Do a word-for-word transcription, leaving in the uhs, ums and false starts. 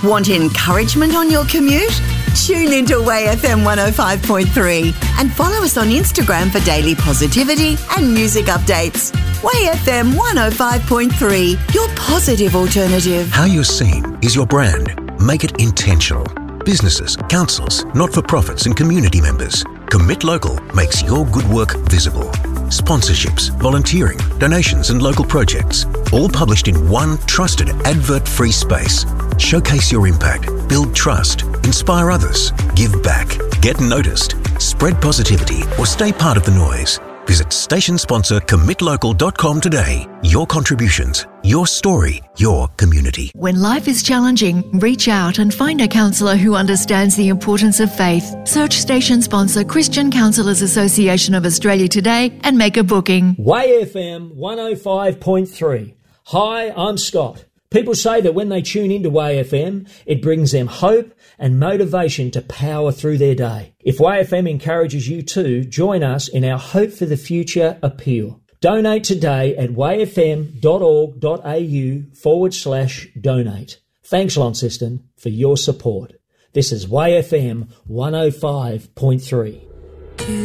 Want encouragement on your commute? Tune into Way F M one oh five point three and follow us on Instagram for daily positivity and music updates. Way F M one oh five point three, your positive alternative. How you're seen is your brand. Make it intentional. Businesses, councils, not-for-profits and community members. Commit Local makes your good work visible. Sponsorships, volunteering, donations and local projects. All published in one trusted advert-free space. Showcase your impact, build trust, inspire others, give back, get noticed, spread positivity or stay part of the noise. Visit station sponsor commit local dot com today. Your contributions, your story, your community. When life is challenging, reach out and find a counsellor who understands the importance of faith. Search station sponsor Christian Counsellors Association of Australia today and make a booking. Way F M one oh five point three. Hi, I'm Scott. People say that when they tune into Way F M, it brings them hope and motivation to power through their day. If Way F M encourages you too, join us in our Hope for the Future appeal. Donate today at wayfm.org.au forward slash donate. Thanks, Launceston, for your support. This is Way F M one oh five point three.